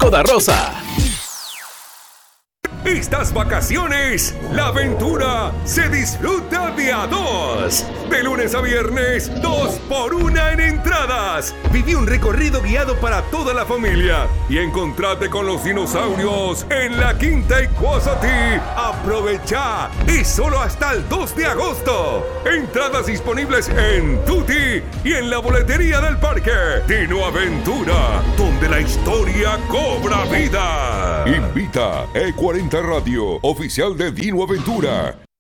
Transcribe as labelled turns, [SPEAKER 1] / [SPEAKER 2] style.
[SPEAKER 1] Banco da Rosa.
[SPEAKER 2] Estas vacaciones, la aventura se disfruta de a dos. De lunes a viernes, 2x1 en entradas. Viví un recorrido guiado para toda la familia y encontrate con los dinosaurios en la Quinta Icuazatí. ¡Aprovecha! Y solo hasta el 2 de agosto. Entradas disponibles en Tutti y en la boletería del parque. Dino Aventura, donde la historia cobra vida. Invita E40 Radio, oficial de Dino Aventura.